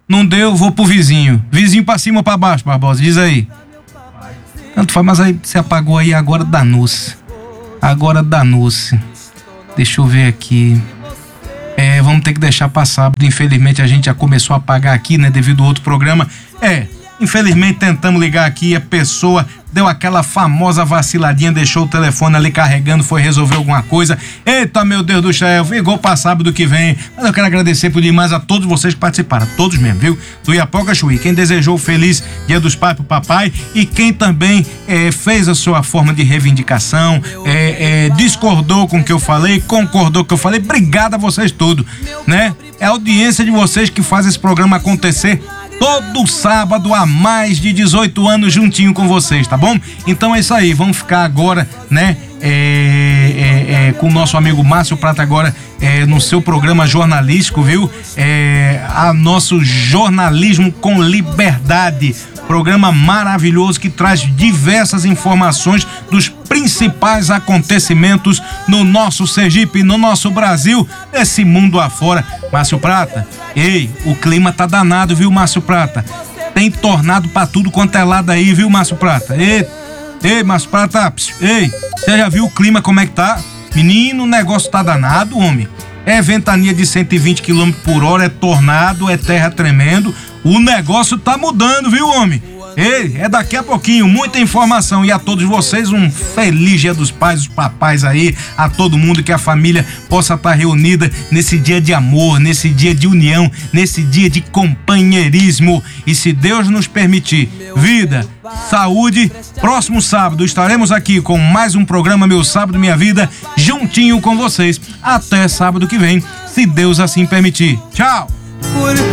Não deu, vou pro vizinho. Vizinho pra cima ou pra baixo, Barbosa? Diz aí. Tanto faz, mas aí você apagou aí, agora danou-se. Deixa eu ver aqui. Vamos ter que deixar passar. Infelizmente a gente já começou a apagar aqui, né? Devido ao outro programa. Infelizmente tentamos ligar aqui, a pessoa deu aquela famosa vaciladinha, deixou o telefone ali carregando, foi resolver alguma coisa. Eita, meu Deus do céu, ficou pra sábado que vem. Mas eu quero agradecer por demais a todos vocês que participaram, todos mesmo, viu? Do Iapoca Chuí, quem desejou o feliz Dia dos Pais pro papai e quem também fez a sua forma de reivindicação, discordou com o que eu falei, concordou com o que eu falei. Obrigado a vocês todos, né? É a audiência de vocês que faz esse programa acontecer todo sábado há mais de 18 anos juntinho com vocês, tá bom? Então é isso aí, vamos ficar agora, né? Com o nosso amigo Márcio Prata agora no seu programa jornalístico, viu? Nosso jornalismo com liberdade, programa maravilhoso que traz diversas informações dos principais acontecimentos no nosso Sergipe, no nosso Brasil, nesse mundo afora. Márcio Prata, o clima tá danado, viu, Márcio Prata? Tem tornado pra tudo quanto é lado aí, viu, Márcio Prata? Márcio Prata, você já viu o clima como é que tá? Menino, o negócio tá danado, homem. É ventania de 120 km por hora, é tornado, é terra tremendo. O negócio tá mudando, viu, homem? É daqui a pouquinho, muita informação. E a todos vocês, um feliz Dia dos Pais, os papais aí, a todo mundo, que a família possa estar reunida nesse dia de amor, nesse dia de união, nesse dia de companheirismo. E se Deus nos permitir, vida, saúde, próximo sábado estaremos aqui com mais um programa Meu Sábado Minha Vida, juntinho com vocês. Até sábado que vem, se Deus assim permitir. Tchau!